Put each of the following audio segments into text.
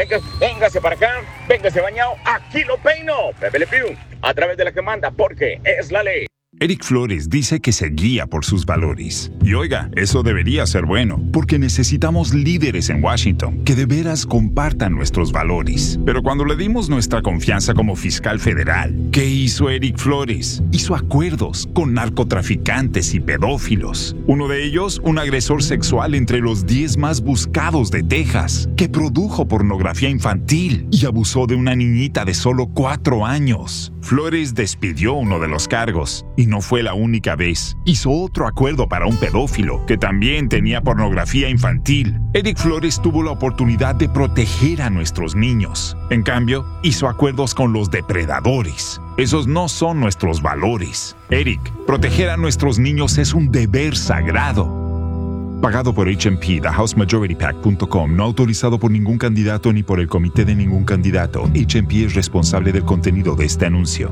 Véngase para acá, véngase bañado, aquí lo peino. Pepe Le Pew, a través de la que manda, porque es la ley. Eric Flores dice que se guía por sus valores. Y oiga, eso debería ser bueno, porque necesitamos líderes en Washington que de veras compartan nuestros valores. Pero cuando le dimos nuestra confianza como fiscal federal, ¿qué hizo Eric Flores? Hizo acuerdos con narcotraficantes y pedófilos. Uno de ellos, un agresor sexual entre los 10 más buscados de Texas, que produjo pornografía infantil y abusó de una niñita de solo 4 años. Flores despidió uno de los cargos. Y no fue la única vez. Hizo otro acuerdo para un pedófilo que también tenía pornografía infantil. Eric Flores tuvo la oportunidad de proteger a nuestros niños. En cambio, hizo acuerdos con los depredadores. Esos no son nuestros valores. Eric, proteger a nuestros niños es un deber sagrado. Pagado por HMP, TheHouseMajorityPAC.com, no autorizado por ningún candidato ni por el comité de ningún candidato. HMP es responsable del contenido de este anuncio.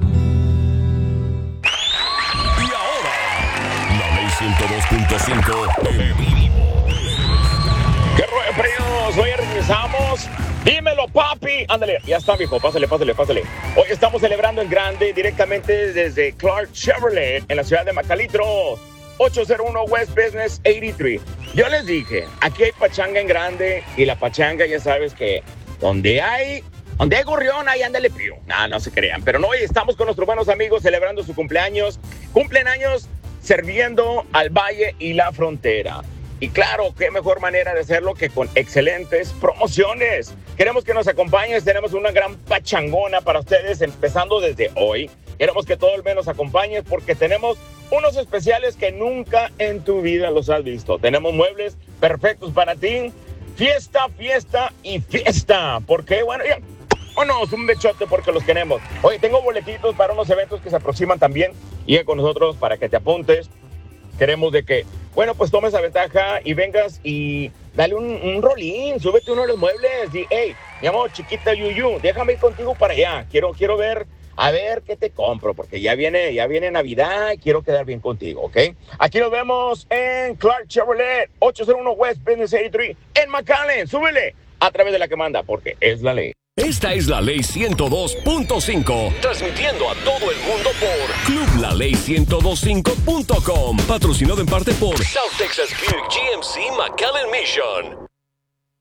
102.5 en vivo. ¡Qué rollo, primos! Hoy regresamos. Dímelo, papi. Ándale, ya está, viejo. Pásale. Hoy estamos celebrando en grande directamente desde Clark Chevrolet en la ciudad de Macalitro. 801 West Business 83. Yo les dije, aquí hay pachanga en grande y la pachanga ya sabes que donde hay gorrión, ahí ándale pío. No se crean. Pero no, hoy estamos con nuestros buenos amigos celebrando su cumpleaños. Cumplen años sirviendo al Valle y la Frontera. Y claro, qué mejor manera de hacerlo que con excelentes promociones. Queremos que nos acompañes, tenemos una gran pachangona para ustedes, empezando desde hoy. Queremos que todo el mundo nos acompañe porque tenemos unos especiales que nunca en tu vida los has visto. Tenemos muebles perfectos para ti. Fiesta y fiesta. Porque, bueno, ya, vámonos, un bechote porque los queremos. Oye, tengo boletitos para unos eventos que se aproximan también. Llega con nosotros para que te apuntes. Queremos de que, bueno, pues tomes la ventaja y vengas y dale un rolín, súbete uno de los muebles. Y, hey, mi amor, chiquita Yuyu, déjame ir contigo para allá. Quiero ver, a ver qué te compro, porque ya viene Navidad y quiero quedar bien contigo, ¿ok? Aquí nos vemos en Clark Chevrolet, 801 West Business 83, en McAllen. Súbele a través de la que manda, porque es la ley. Esta es la Ley 102.5, transmitiendo a todo el mundo por ClubLaLey1025.com, patrocinado en parte por South Texas Buick GMC McAllen Mission.